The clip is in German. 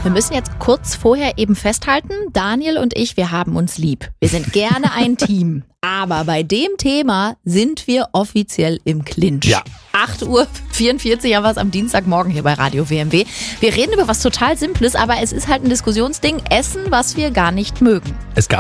Wir müssen jetzt kurz vorher eben festhalten, Daniel und ich, wir haben uns lieb. Wir sind gerne ein Team. Aber bei dem Thema sind wir offiziell im Clinch. Ja. 8:44 Uhr haben wir es am Dienstagmorgen hier bei Radio WMW. Wir reden über was total Simples, aber es ist halt ein Diskussionsding. Essen, was wir gar nicht mögen. Es gab